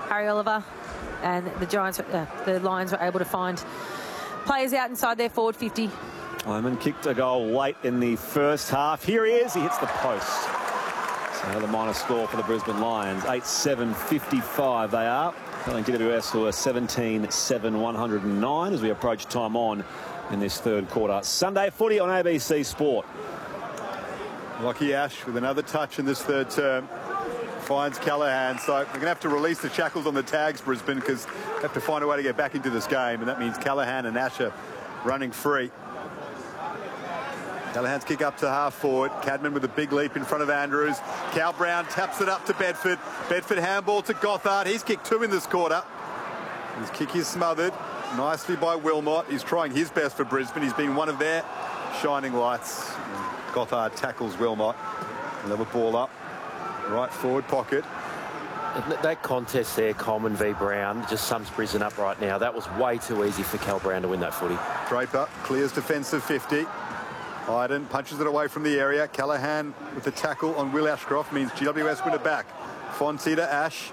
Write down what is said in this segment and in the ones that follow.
Harry Oliver, and the Lions were able to find players out inside their forward 50. Lyman kicked a goal late in the first half. Here he is. He hits the post. So another minor score for the Brisbane Lions. 8-7-55 they are. Telling GWS who are 17-7-109 as we approach time on in this third quarter. Sunday footy on ABC Sport. Lockie Ash with another touch in this third term. Finds Callaghan. So we're going to have to release the shackles on the tags, Brisbane, because we have to find a way to get back into this game. And that means Callaghan and Ash are running free. Callaghan's kick up to half forward. Cadman with a big leap in front of Andrews. Cal Brown taps it up to Bedford. Bedford handball to Gothard. He's kicked 2 in this quarter. His kick is smothered nicely by Wilmot. He's trying his best for Brisbane. He's been one of their shining lights. Gothard tackles Wilmot. Level ball up. Right forward pocket. That contest there, Coleman v Brown, just sums Brisbane up right now. That was way too easy for Cal Brown to win that footy. Draper clears defensive 50. Hayden punches it away from the area. Callaghan with the tackle on Will Ashcroft means GWS win it back. Fonte to Ash.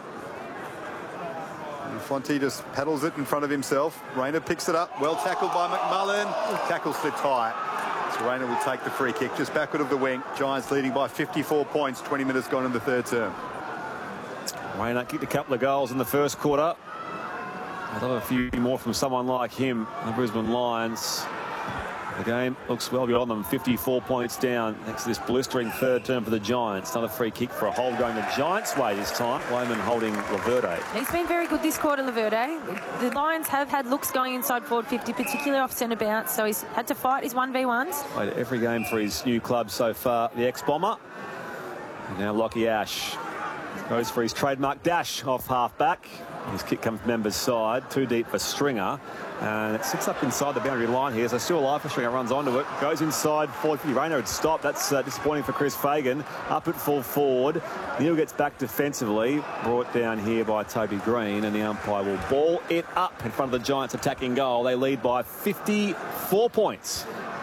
And Fonte just paddles it in front of himself. Rayner picks it up. Well tackled by McMullen. Tackle slipped high. So Rayner will take the free kick just backward of the wing. Giants leading by 54 points. 20 minutes gone in the third term. Rayner kicked a couple of goals in the first quarter. I'd love a few more from someone like him. The Brisbane Lions. The game looks well beyond them. 54 points down next to this blistering third term for the Giants. Another free kick for a hold going the Giants' way this time. Layman holding Laverde. He's been very good this quarter, Laverde. The Lions have had looks going inside forward 50, particularly off centre bounce, so he's had to fight his 1v1s. Played every game for his new club so far, the ex-Bomber. And now Lockie Ash goes for his trademark dash off half-back. His kick comes from Member's side, too deep for Stringer. And it sits up inside the boundary line here. So still alive for Stringer, runs onto it. Goes inside, forward 50. Rayner had stopped. That's disappointing for Chris Fagan. Up at full forward. Neil gets back defensively. Brought down here by Toby Green. And the umpire will ball it up in front of the Giants attacking goal. They lead by 54 points.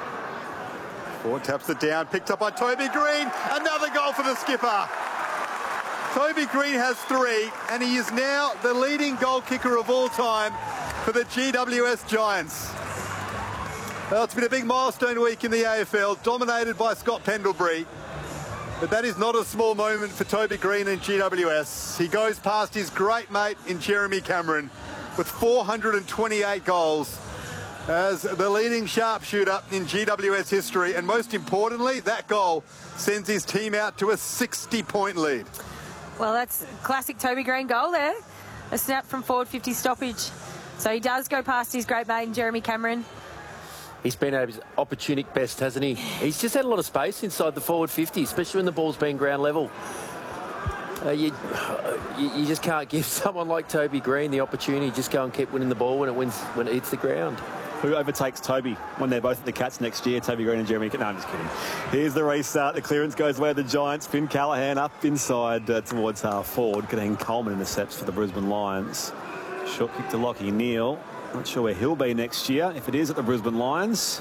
Ford taps it down. Picked up by Toby Green. Another goal for the skipper. Toby Green has 3, and he is now the leading goal kicker of all time for the GWS Giants. Well, it's been a big milestone week in the AFL, dominated by Scott Pendlebury. But that is not a small moment for Toby Green and GWS. He goes past his great mate in Jeremy Cameron with 428 goals as the leading sharpshooter in GWS history. And most importantly, that goal sends his team out to a 60-point lead. Well, that's classic Toby Green goal there. A snap from forward 50 stoppage. So he does go past his great mate in Jeremy Cameron. He's been at his opportunistic best, hasn't he? He's just had a lot of space inside the forward 50, especially when the ball's been ground level. You just can't give someone like Toby Green the opportunity. Just go and keep winning the ball when it hits the ground. Who overtakes Toby when they're both at the Cats next year? Toby Green and Jeremy. No, I'm just kidding. Here's the restart. The clearance goes away to the Giants. Finn Callaghan up inside towards half forward. Getting Coleman intercepts for the Brisbane Lions. Short kick to Lockie Neal. Not sure where he'll be next year. If it is at the Brisbane Lions.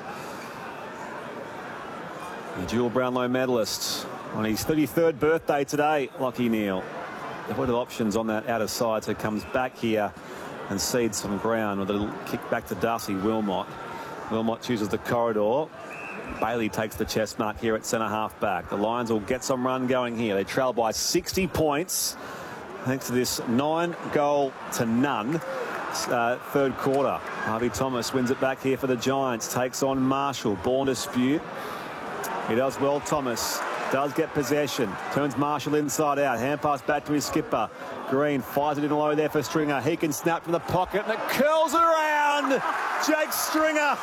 The dual Brownlow medalist on his 33rd birthday today, Lockie Neal. They've got options on that outer side, so comes back here and cedes some ground with a little kick back to Darcy Wilmot. Wilmot chooses the corridor. Bailey takes the chest mark here at centre half back. The Lions will get some run going here. They trail by 60 points thanks to this 9-0 third quarter. Harvey Thomas wins it back here for the Giants. Takes on Marshall. Born dispute. He does well, Thomas. Does get possession. Turns Marshall inside out. Hand pass back to his skipper. Green fires it in low there for Stringer. He can snap from the pocket and it curls around. Jake Stringer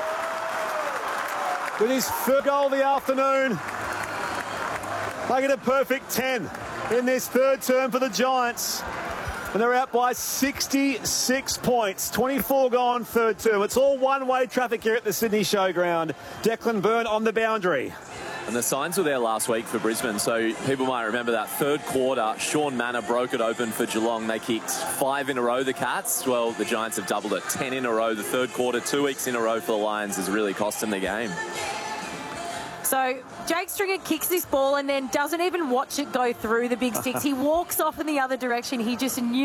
with his third goal of the afternoon. Making a perfect 10 in this third term for the Giants. And they're out by 66 points. 24 gone third term. It's all one-way traffic here at the Sydney Showground. Declan Byrne on the boundary. And the signs were there last week for Brisbane, so people might remember that third quarter. Sean Manor broke it open for Geelong. They kicked 5 in a row, the Cats. Well, the Giants have doubled it. 10 in a row. The third quarter, 2 weeks in a row for the Lions has really cost them the game. So Jake Stringer kicks this ball and then doesn't even watch it go through the big sticks. He walks off in the other direction. He just knew